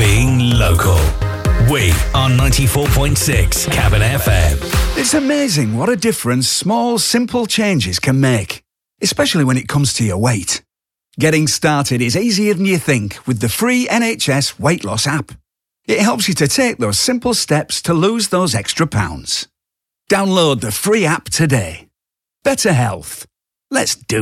being local. We are 94.6 Cabin FM. It's amazing what a difference small, simple changes can make, especially when it comes to your weight. Getting started is easier than you think with the free NHS Weight Loss app. It helps you to take those simple steps to lose those extra pounds. Download the free app today. Better health. Let's do